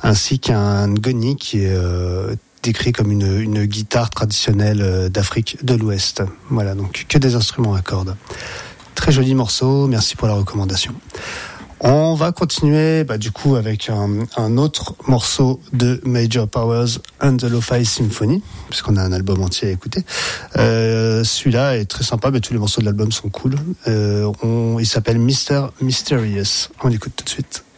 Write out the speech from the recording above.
ainsi qu'un ngoni qui est décrit comme une guitare traditionnelle d'Afrique de l'Ouest. Voilà, donc que des instruments à cordes. Très joli morceau, merci pour la recommandation. On va continuer du coup avec un autre morceau de Major Powers and the Lo-Fi Symphony, puisqu'on a un album entier à écouter. Celui-là est très sympa, mais tous les morceaux de l'album sont cool. Il s'appelle Mr. Mysterious. On l'écoute tout de suite.